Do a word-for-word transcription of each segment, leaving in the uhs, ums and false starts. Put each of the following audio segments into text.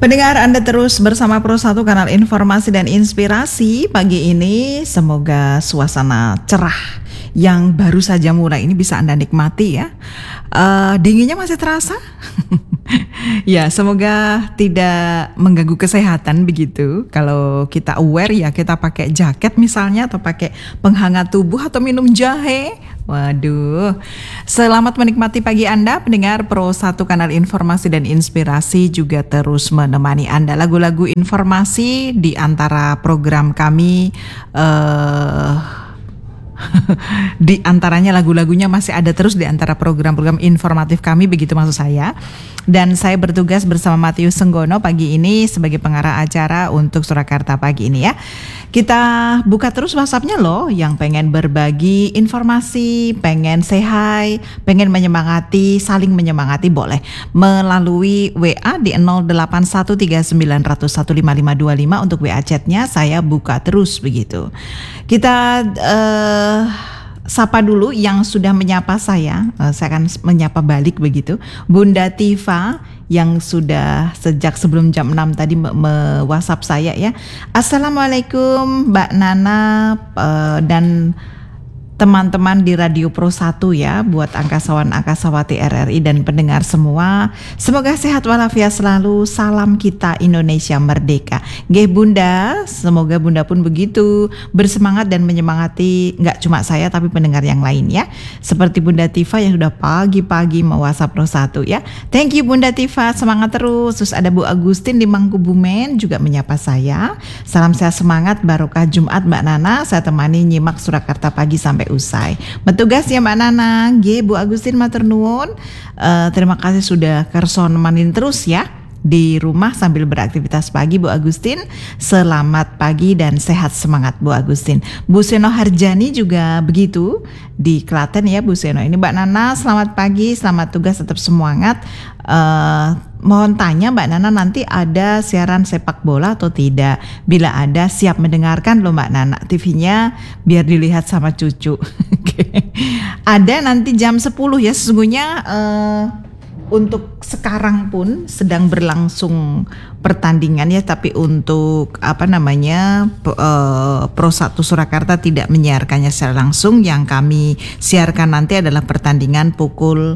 Pendengar, Anda terus bersama Pro satu Kanal Informasi dan Inspirasi. Pagi ini semoga suasana cerah yang baru saja mulai ini bisa Anda nikmati ya. Uh, dinginnya masih terasa? Ya, semoga tidak mengganggu kesehatan begitu. Kalau kita aware ya, kita pakai jaket misalnya, atau pakai penghangat tubuh, atau minum jahe. Waduh, selamat menikmati pagi Anda. Pendengar Pro satu Kanal Informasi dan Inspirasi juga terus menemani Anda. Lagu-lagu informasi di antara program kami, uh, di antaranya lagu-lagunya masih ada terus di antara program-program informatif kami, begitu maksud saya. Dan saya bertugas bersama Matius Senggono pagi ini sebagai pengarah acara untuk Surakarta pagi ini ya. Kita buka terus WhatsApp-nya loh, yang pengen berbagi informasi, pengen say hi, pengen menyemangati, saling menyemangati boleh melalui W A di nol delapan satu tiga sembilan nol nol satu lima lima dua lima. Untuk W A chatnya saya buka terus begitu. Kita uh, sapa dulu yang sudah menyapa saya, uh, saya akan menyapa balik begitu. Bunda Tifa yang sudah sejak sebelum jam enam tadi me-WhatsApp saya ya. Assalamualaikum Mbak Nana uh, dan teman-teman di Radio Pro satu ya, buat angkasawan-angkasawati R R I dan pendengar semua. Semoga sehat walafiat selalu, salam kita Indonesia merdeka. Nggih Bunda, semoga Bunda pun begitu bersemangat dan menyemangati nggak cuma saya tapi pendengar yang lain ya. Seperti Bunda Tifa yang sudah pagi-pagi mau WhatsApp Pro satu ya. Thank you Bunda Tifa, semangat terus. Terus ada Bu Agustin di Mangkubumen juga menyapa saya. Salam sehat semangat, barokah Jumat Mbak Nana. Saya temani nyimak Surakarta pagi sampai usai. Bertugas ya Mbak Nana. Nggih Bu Agustin matur nuwun. Uh, terima kasih sudah kerso nemanin terus ya di rumah sambil beraktivitas pagi Bu Agustin. Selamat pagi dan sehat semangat Bu Agustin. Bu Seno Harjani juga begitu di Klaten ya Bu Seno. Ini Mbak Nana, selamat pagi, selamat tugas, tetap semangat. Uh, mohon tanya Mbak Nana, nanti ada siaran sepak bola atau tidak? Bila ada, siap mendengarkan loh Mbak Nana. T V-nya biar dilihat sama cucu. Ada nanti jam sepuluh ya. Sesungguhnya uh, untuk sekarang pun sedang berlangsung pertandingan ya, tapi untuk apa namanya uh, Pro satu Surakarta tidak menyiarkannya secara langsung. Yang kami siarkan nanti adalah pertandingan pukul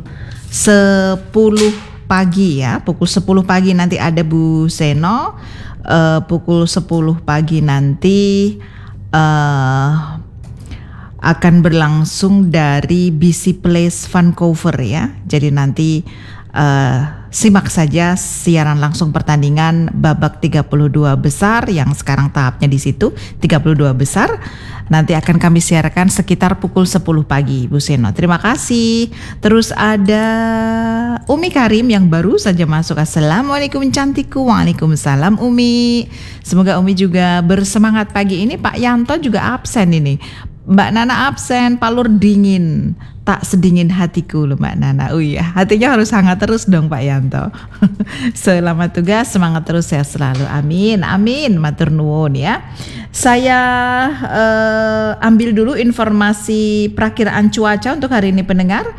sepuluh pagi ya, pukul sepuluh pagi nanti ada Bu Seno, uh, pukul sepuluh pagi nanti uh, akan berlangsung dari B C Place Vancouver ya. Jadi nanti uh, simak saja siaran langsung pertandingan babak tiga puluh dua besar yang sekarang tahapnya di situ tiga puluh dua besar. Nanti akan kami siarkan sekitar pukul sepuluh pagi Bu Seno. Terima kasih. Terus ada Umi Karim yang baru saja masuk. Assalamualaikum cantikku. Waalaikumsalam Umi. Semoga Umi juga bersemangat pagi ini. Pak Yanto juga absen ini. Mbak Nana absen, Pak Lur dingin. Tak sedingin hatiku loh Mbak Nana. Oh iya, hatinya harus hangat terus dong Pak Yanto. Selamat tugas, semangat terus ya selalu. Amin, amin. Matur nuwun ya. Saya uh, ambil dulu informasi perakiraan cuaca untuk hari ini pendengar.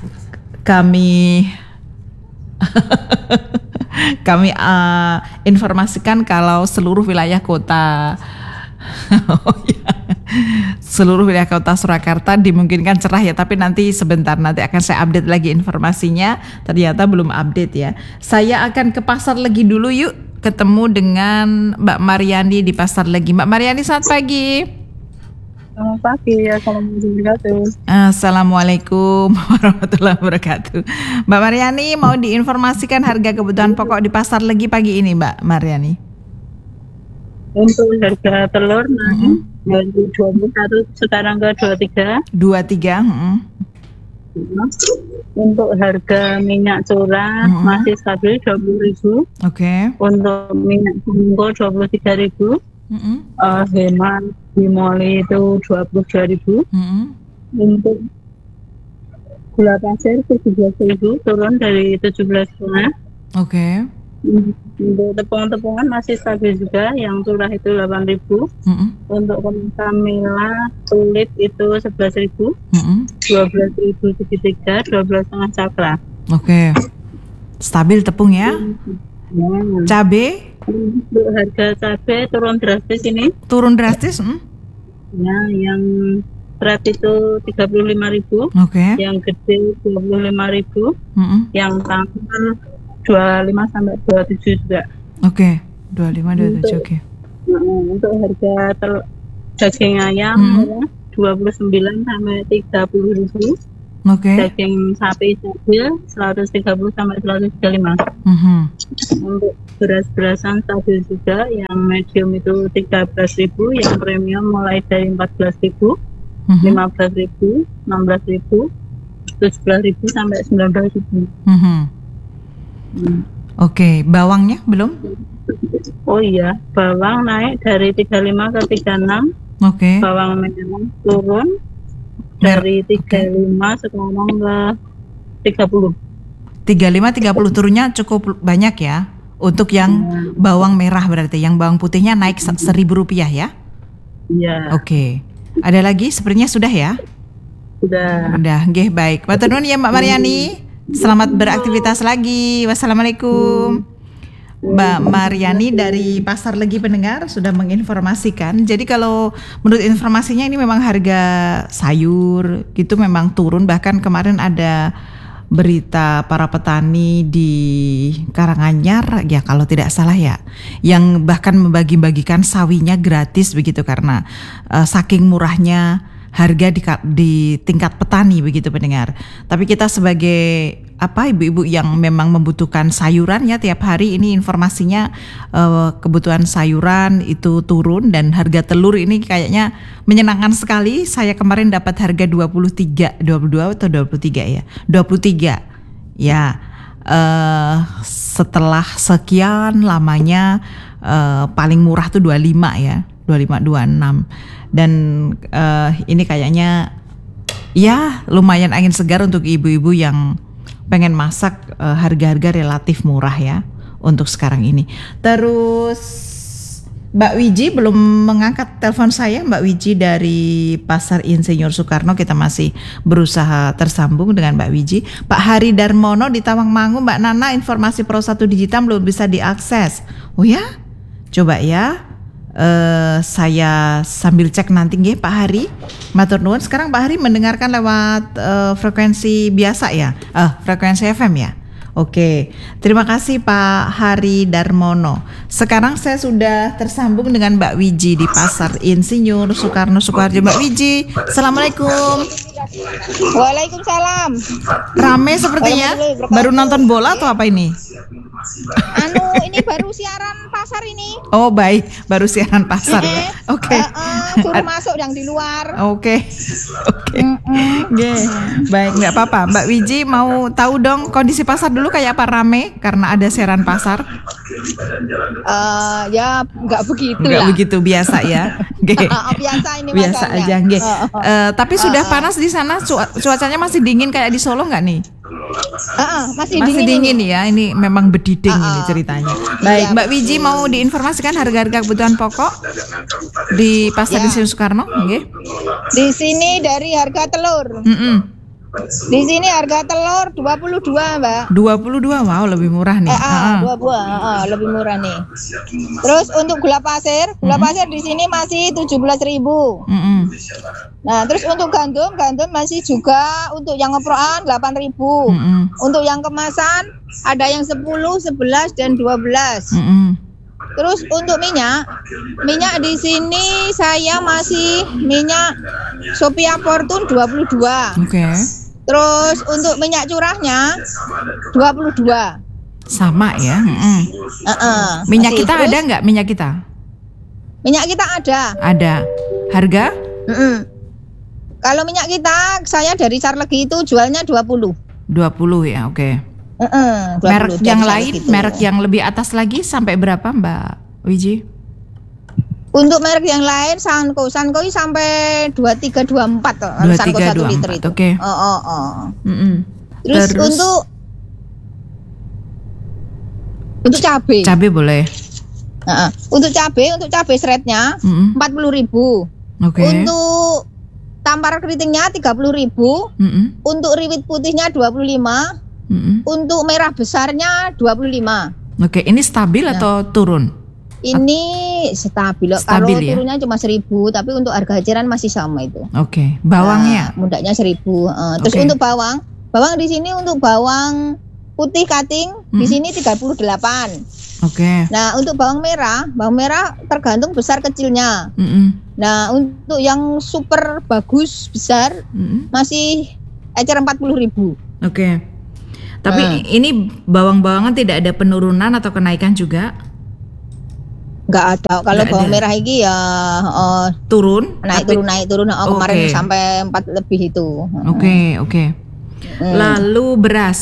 Kami kami uh, informasikan kalau seluruh wilayah kota oh ya. Seluruh wilayah kota Surakarta dimungkinkan cerah ya, tapi nanti sebentar nanti akan saya update lagi informasinya. Ternyata belum update ya. Saya akan ke pasar lagi dulu yuk, ketemu dengan Mbak Mariani di pasar lagi. Mbak Mariani, selamat pagi. Selamat pagi, assalamualaikum. Assalamualaikum warahmatullahi wabarakatuh. Mbak Mariani mau diinformasikan harga kebutuhan pokok di pasar lagi pagi ini Mbak Mariani. Untuk harga telur naik mm-hmm. dari dua puluh satu sekarang ke dua puluh tiga. dua puluh tiga. Mm-hmm. Untuk harga minyak curah mm-hmm. masih stabil dua puluh ribu. Oke. Okay. Untuk minyak bungkus dua puluh tiga ribu. Mm-hmm. Uh, hemat di Moli itu dua puluh dua ribu. Mm-hmm. Untuk gula pasir tujuh belas ribu, turun dari tujuh belas setengah. Oke. Okay. Untuk tepung-tepungan masih stabil juga, yang curah itu delapan ribu. Mm-hmm. Untuk Kamila tulip itu sebelas ribu, mm-hmm. dua belas ribu segitiga, dua belas setengah cakra. Oke, okay. Stabil tepung ya? Hmm. Cabe? Untuk harga cabe turun drastis ini. Turun drastis? Hmm? Ya, yang berat itu tiga puluh lima ribu. Oke. Okay. Yang gede dua puluh lima ribu. Mm-mm. Yang tangkar dua puluh lima sampai dua puluh tujuh juga. Oke, okay. dua puluh lima dua puluh tujuh oke. Okay. Untuk harga tel- daging ayam mm-hmm. ya, dua puluh sembilan sampai tiga puluh ribu. Oke. Okay. Daging sapi stabil seratus tiga puluh sampai seratus tiga puluh lima. Mm-hmm. Untuk beras-berasan stabil juga, yang medium itu tiga belas ribu, yang premium mulai dari empat belas ribu, mm-hmm. lima belas ribu, enam belas ribu, tujuh belas ribu sampai sembilan belas ribu. Mm-hmm. Hmm. Oke, okay. Bawangnya belum? Oh iya, bawang naik dari tiga puluh lima ke tiga puluh enam. Oke. Okay. Bawang merah turun dari tiga puluh lima okay. sekarang ke tiga puluh. tiga puluh lima tiga puluh turunnya cukup banyak ya. Untuk yang hmm. bawang merah berarti, yang bawang putihnya naik seribu rupiah ya? Iya. Oke. Okay. Ada lagi? Sepertinya sudah ya? Sudah. Sudah, nggih baik. Matur nuwun ya Mbak Mariani. Selamat beraktivitas lagi. Wassalamualaikum. Mbak Mariani dari Pasar Legi pendengar sudah menginformasikan. Jadi kalau menurut informasinya ini memang harga sayur gitu memang turun. Bahkan kemarin ada berita para petani di Karanganyar ya kalau tidak salah ya, yang bahkan membagi-bagikan sawinya gratis begitu karena uh, saking murahnya harga di, di tingkat petani begitu pendengar. Tapi kita sebagai apa ibu-ibu yang memang membutuhkan sayuran ya tiap hari, ini informasinya uh, kebutuhan sayuran itu turun dan harga telur ini kayaknya menyenangkan sekali. Saya kemarin dapat harga dua puluh tiga, dua puluh dua atau dua puluh tiga ya? dua puluh tiga. Ya. Uh, setelah sekian lamanya uh, paling murah tuh dua puluh lima ya. dua puluh lima dua puluh enam. Dan uh, ini kayaknya ya lumayan angin segar untuk ibu-ibu yang pengen masak, uh, harga-harga relatif murah ya untuk sekarang ini. Terus Mbak Wiji belum mengangkat telepon saya, Mbak Wiji dari Pasar Insinyur Soekarno. Kita masih berusaha tersambung dengan Mbak Wiji. Pak Hari Darmono di Tawangmangu, Mbak Nana informasi Pro satu Digital belum bisa diakses. Oh ya? Coba ya. Uh, saya sambil cek nanti nggih Pak Hari. Matur nuwun. Sekarang Pak Hari mendengarkan lewat uh, frekuensi biasa ya? Uh, frekuensi F M ya? Oke. Terima kasih Pak Hari Darmono. Sekarang saya sudah tersambung dengan Mbak Wiji di Pasar Insinyur Soekarno Sukoharjo. Mbak Wiji, Assalamualaikum. Waalaikumsalam. Rame sepertinya. Baru nonton bola atau apa ini? Anu ini baru siaran pasar ini. Oh baik, baru siaran pasar ya. Oke. Okay. Uh, uh, suruh masuk yang di luar. Oke, oke. Baik, nggak apa-apa. Mbak Wiji mau tahu dong kondisi pasar dulu kayak apa, rame karena ada siaran pasar? Uh, ya nggak begitu Nggak lah. begitu biasa ya. G. Biasa ini biasa masanya. aja. G. Uh, uh, uh, tapi uh, sudah uh, panas di sana, cuacanya masih dingin kayak di Solo nggak nih? Uh, uh, masih, masih dingin, dingin ya. Ini memang bediding uh, uh. ini ceritanya. Baik, iya, Mbak Wiji mau diinformasikan harga-harga kebutuhan pokok di Pasar ya. Insinyur Soekarno, okay. Di sini dari harga telur. Mm-mm. Di sini harga telur dua puluh dua, Mbak. dua puluh dua, wow, lebih murah nih. Eh, ah, dua buah, ah, lebih murah nih. Terus untuk gula pasir, gula mm-hmm. pasir di sini masih tujuh belas ribu. Mm-hmm. Nah, terus untuk gandum, gandum masih juga untuk yang ngeproan delapan ribu. Mm-hmm. Untuk yang kemasan ada yang sepuluh, sebelas dan dua belas. Mm-hmm. Terus untuk minyak, minyak di sini saya masih minyak Sophia Fortune dua puluh dua. Oke. Okay. Terus untuk minyak curahnya dua puluh dua. Sama ya. Mm-hmm. Uh-uh. Minyak masih. Kita terus, ada nggak minyak kita? Minyak kita ada. Ada. Harga? Mm-mm. Kalau minyak kita, saya dari Carlegi itu jualnya dua puluh. dua puluh ya, oke. Okay. Uh-uh, merek yang lain, gitu, merek ya. Yang lebih atas lagi sampai berapa Mbak Wiji? Untuk merek yang lain, Sanko, Sanko sampai dua puluh tiga dua puluh empat toh. Sanko satu liter itu. Oke. Okay. Oh, oh, oh. Terus, Terus untuk untuk cabai. Cabai boleh. Uh-uh. Untuk cabai, untuk cabai seretnya empat puluh ribu. Oke. Okay. Untuk tampar keritingnya tiga puluh ribu. Mm-mm. Untuk riwit putihnya dua puluh lima. Mm-mm. Untuk merah besarnya dua puluh lima. Oke, ini stabil nah, atau turun? Ini stabil. stabil Kalau ya? turunnya cuma seribu, tapi untuk harga eceran masih sama itu. Oke, bawangnya? Nah, mudanya seribu. Uh, terus okay. untuk bawang, bawang di sini untuk bawang putih cutting hmm. di sini tiga puluh delapan. Oke. Okay. Nah, untuk bawang merah, bawang merah tergantung besar kecilnya. Mm-mm. Nah, untuk yang super bagus besar Mm-mm. masih ecer empat puluh ribu. Oke. Okay. Tapi hmm. ini bawang-bawangan tidak ada penurunan atau kenaikan juga? Nggak ada. Kalau Nggak bawang ada. merah ini ya uh, turun, naik tapi... turun naik turun. Oh, okay. Kemarin sampai empat lebih itu. Oke okay, oke. Okay. Hmm. Lalu beras.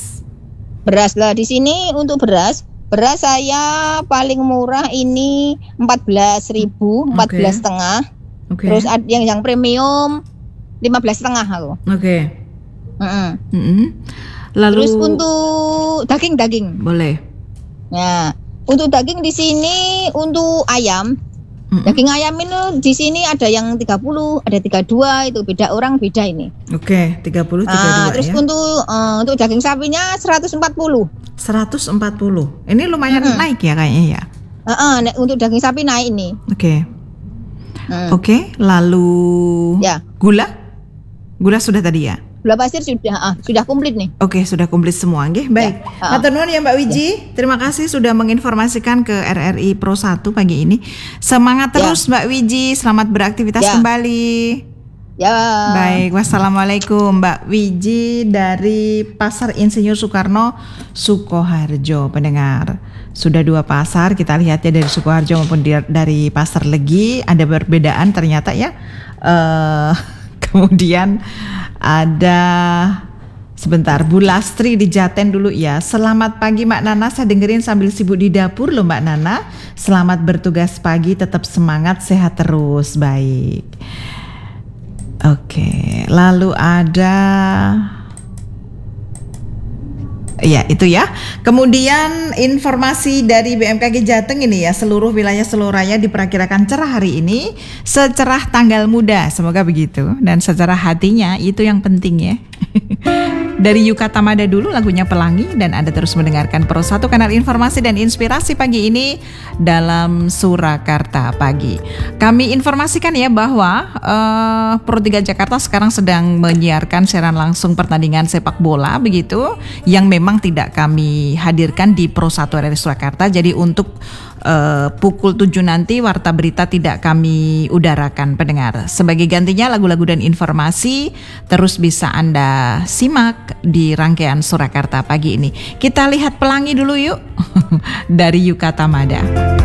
Beras lah di sini untuk beras. Beras saya paling murah ini empat belas ribu, empat belas setengah. Okay. Terus yang yang premium lima belas setengah aku. Oke. Okay. Mm-hmm. Mm-hmm. Lalu terus untuk daging-daging. Boleh. Ya, untuk daging di sini untuk ayam. Mm-hmm. Daging ayam ini di sini ada yang tiga puluh, ada tiga puluh dua, itu beda orang beda ini. Oke, okay, tiga puluh, tiga puluh dua nah, terus ya. untuk uh, untuk daging sapinya seratus empat puluh. seratus empat puluh. Ini lumayan mm-hmm. naik ya kayaknya ya. Uh-uh, untuk daging sapi naik ini. Oke. Okay. Mm. Oke, okay, lalu ya. Gula? Gula sudah tadi ya? Gula pasir sudah ah, sudah komplit nih. Oke, okay, sudah komplit semua nggih. Baik. Ya, matur nuwun ya Mbak Wiji. Ya. Terima kasih sudah menginformasikan ke R R I Pro satu pagi ini. Semangat ya. Terus Mbak Wiji, selamat beraktivitas ya. Kembali. Ya. Baik, wassalamualaikum Mbak Wiji dari Pasar Insinyur Soekarno, Sukoharjo. Pendengar, sudah dua pasar kita lihat ya, dari Sukoharjo maupun dari Pasar Legi ada perbedaan ternyata ya. Uh, kemudian ada sebentar Bu Lastri di Jaten dulu ya. Selamat pagi Mbak Nana, saya dengerin sambil sibuk di dapur loh Mbak Nana. Selamat bertugas pagi, tetap semangat, sehat terus. Baik. Oke, lalu ada ya itu ya. Kemudian informasi dari B M K G Jateng ini ya, seluruh wilayah Seloraya diperkirakan cerah hari ini, secerah tanggal muda, semoga begitu, dan secerah hatinya, itu yang penting ya. Dari Yuka Tamada dulu lagunya Pelangi, dan Anda terus mendengarkan Pro satu kanal informasi dan inspirasi pagi ini dalam Surakarta Pagi. Kami informasikan ya bahwa uh, Pro tiga Jakarta sekarang sedang menyiarkan siaran langsung pertandingan sepak bola begitu, yang memang tidak kami hadirkan di Pro satu R R I Surakarta. Jadi untuk uh, pukul tujuh nanti warta berita tidak kami udarakan pendengar. Sebagai gantinya lagu-lagu dan informasi terus bisa Anda simak di rangkaian Surakarta pagi ini. Kita lihat Pelangi dulu yuk dari Yuka Tamada.